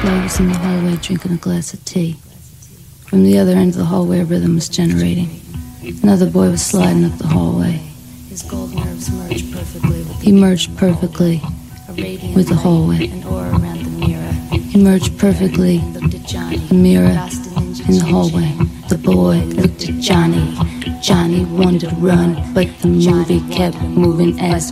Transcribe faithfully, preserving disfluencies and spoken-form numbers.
boy was in the hallway drinking a glass of tea. From the other end of the hallway, a rhythm was generating. Another boy was sliding up the hallway. His gold nerves merged perfectly with he merged perfectly with the hallway. He merged perfectly the mirror in the hallway. The boy looked at Johnny. Johnny wanted to run, but the movie kept moving as